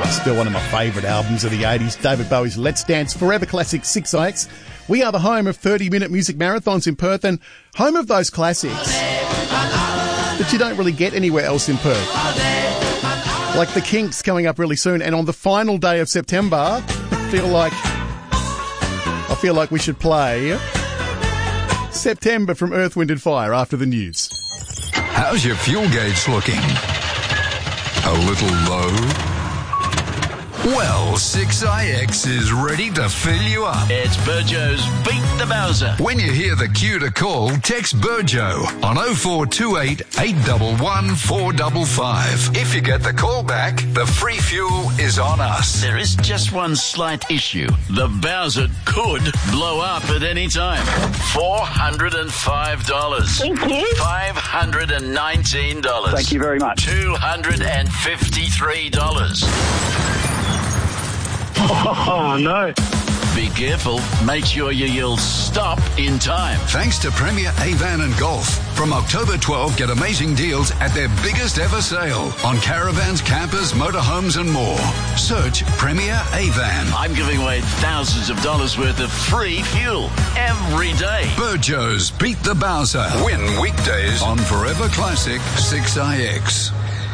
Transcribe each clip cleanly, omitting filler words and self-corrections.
Still one of my favourite albums of the 80s. David Bowie's Let's Dance, forever classic 6IX. We are the home of 30-minute music marathons in Perth and home of those classics that you don't really get anywhere else in Perth. Like the Kinks coming up really soon. And on the final day of September, I feel like we should play September from Earth, Wind and Fire after the news. How's your fuel gauge looking? A little low? Well, 6IX is ready to fill you up. It's Burjo's Beat the Bowser. When you hear the cue to call, text Burjo on 0428 811 455. If you get the call back, the free fuel is on us. There is just one slight issue. The Bowser could blow up at any time. $405. Thank you. $519. Thank you very much. $253. Oh, no. Be careful. Make sure you yell stop in time. Thanks to Premier Avan and Golf. From October 12, get amazing deals at their biggest ever sale on caravans, campers, motorhomes and more. Search Premier Avan. I'm giving away thousands of dollars worth of free fuel every day. Burjo's Beat the Bowser. Win weekdays on Forever Classic 6IX.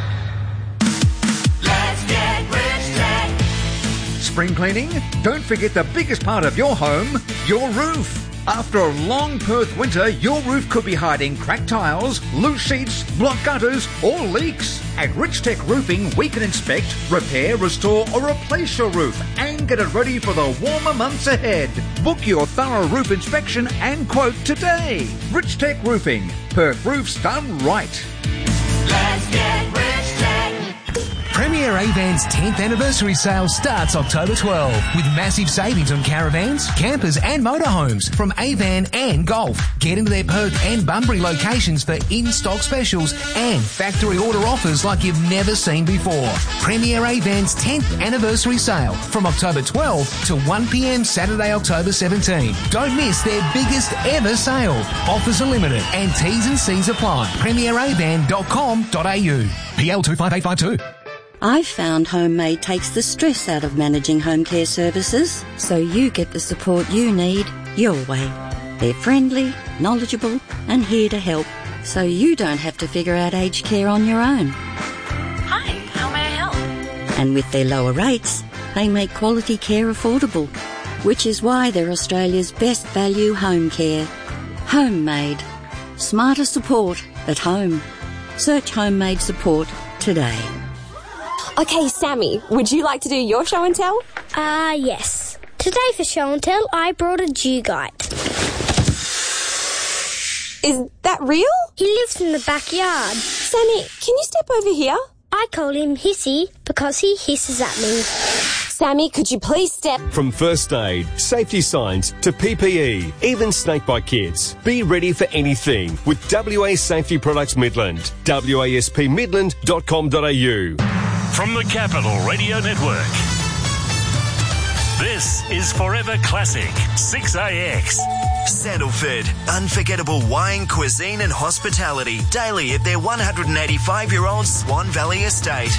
Let's get rich tech. Spring cleaning? Don't forget the biggest part of your home, your roof. After a long Perth winter, your roof could be hiding cracked tiles, loose sheets, blocked gutters, or leaks. At Rich Tech Roofing, we can inspect, repair, restore, or replace your roof and get it ready for the warmer months ahead. Book your thorough roof inspection and quote today. Rich Tech Roofing, Perth roofs done right. Let's get rich tech. Premier Avan's 10th anniversary sale starts October 12 with massive savings on caravans, campers and motorhomes from Avan and Golf. Get into their Perth and Bunbury locations for in-stock specials and factory order offers like you've never seen before. Premier Avan's 10th anniversary sale from October 12 to 1 p.m. Saturday, October 17. Don't miss their biggest ever sale. Offers are limited and T's and C's apply. premieravan.com.au. PL 25852. I've found Homemade takes the stress out of managing home care services, so you get the support you need your way. They're friendly, knowledgeable, and here to help, so you don't have to figure out aged care on your own. Hi, how may I help? And with their lower rates, they make quality care affordable, which is why they're Australia's best value home care. Homemade. Smarter support at home. Search Homemade support today. Okay, Sammy, would you like to do your show and tell? Yes. Today for show and tell, I brought a Dugite. Is that real? He lives in the backyard. Sammy, can you step over here? I call him Hissy because he hisses at me. Sammy, could you please step... From first aid, safety signs to PPE, even snakebite kits. Be ready for anything with WA Safety Products Midland. waspmidland.com.au. From the Capital Radio Network, this is Forever Classic 6IX. Sandalford, unforgettable wine, cuisine and hospitality daily at their 185-year-old Swan Valley estate.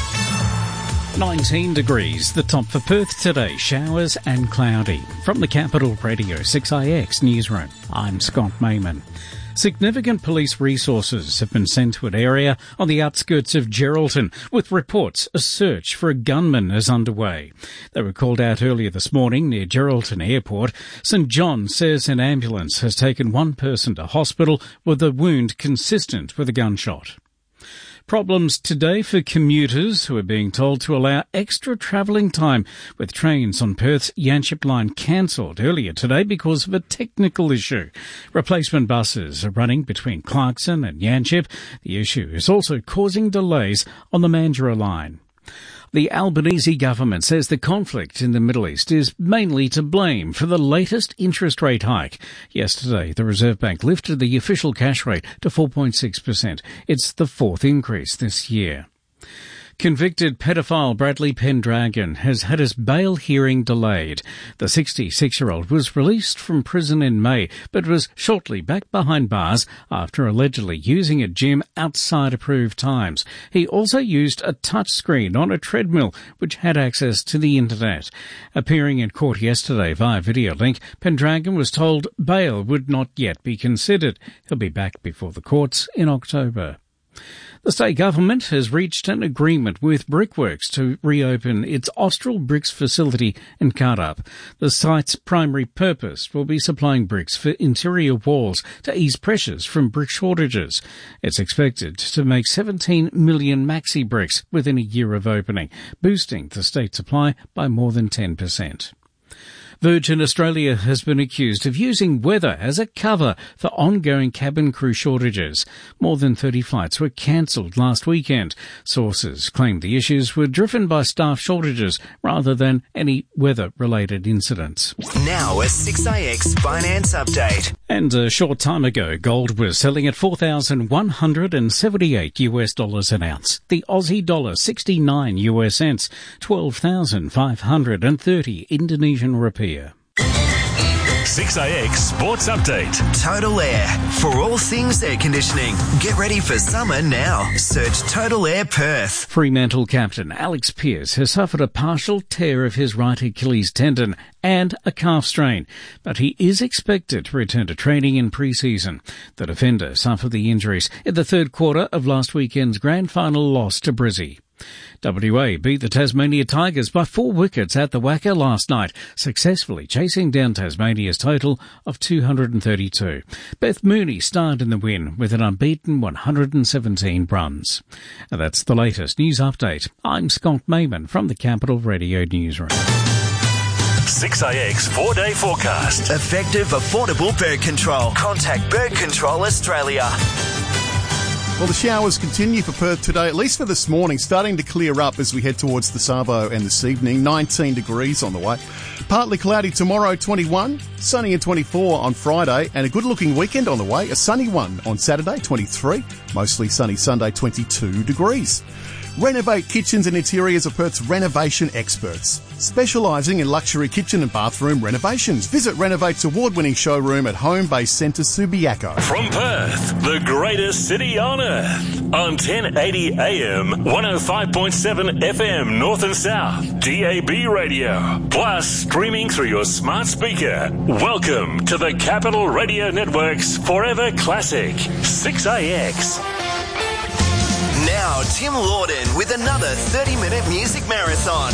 19 degrees, the top for Perth today, showers and cloudy. From the Capital Radio 6IX Newsroom, I'm Scott Mayman. Significant police resources have been sent to an area on the outskirts of Geraldton, with reports a search for a gunman is underway. They were called out earlier this morning near Geraldton Airport. St John says an ambulance has taken one person to hospital with a wound consistent with a gunshot. Problems today for commuters who are being told to allow extra travelling time, with trains on Perth's Yanchep line cancelled earlier today because of a technical issue. Replacement buses are running between Clarkson and Yanchep. The issue is also causing delays on the Mandurah line. The Albanese government says the conflict in the Middle East is mainly to blame for the latest interest rate hike. Yesterday, the Reserve Bank lifted the official cash rate to 4.6%. It's the fourth increase this year. Convicted pedophile Bradley Pendragon has had his bail hearing delayed. The 66-year-old was released from prison in May, but was shortly back behind bars after allegedly using a gym outside approved times. He also used a touchscreen on a treadmill, which had access to the internet. Appearing in court yesterday via video link, Pendragon was told bail would not yet be considered. He'll be back before the courts in October. The state government has reached an agreement with Brickworks to reopen its Austral Bricks facility in Cardup. The site's primary purpose will be supplying bricks for interior walls to ease pressures from brick shortages. It's expected to make 17 million maxi bricks within a year of opening, boosting the state supply by more than 10%. Virgin Australia has been accused of using weather as a cover for ongoing cabin crew shortages. More than 30 flights were cancelled last weekend. Sources claim the issues were driven by staff shortages rather than any weather-related incidents. Now a 6AX finance update. And a short time ago, gold was selling at $4,178 an ounce. The Aussie dollar 69 US cents, 12,530 Indonesian rupiah. 6AX Sports Update. Total Air. For all things air conditioning. Get ready for summer now. Search Total Air Perth. Fremantle captain Alex Pearce has suffered a partial tear of his right Achilles tendon and a calf strain, but he is expected to return to training in pre-season. The defender suffered the injuries in the third quarter of last weekend's grand final loss to Brizzy. WA beat the Tasmania Tigers by 4 wickets at the Wacker last night, successfully chasing down Tasmania's total of 232. Beth Mooney starred in the win with an unbeaten 117 runs. And that's the latest news update. I'm Scott Mayman from the Capital Radio Newsroom. 6AX 4-day forecast. Effective, affordable bird control. Contact Bird Control Australia. Well, the showers continue for Perth today, at least for this morning, starting to clear up as we head towards the Savo and this evening. 19 degrees on the way. Partly cloudy tomorrow, 21. Sunny and 24 on Friday. And a good-looking weekend on the way. A sunny one on Saturday, 23. Mostly sunny Sunday, 22 degrees. Renovate Kitchens and Interiors are Perth's renovation experts, specialising in luxury kitchen and bathroom renovations. Visit Renovate's award-winning showroom at Home Base Centre, Subiaco. From Perth, the greatest city on earth, on 1080 AM, 105.7 FM North and South, DAB radio, plus streaming through your smart speaker. Welcome to the Capital Radio Network's Forever Classic, 6AX. Now, Tim Lawden with another 30-minute music marathon.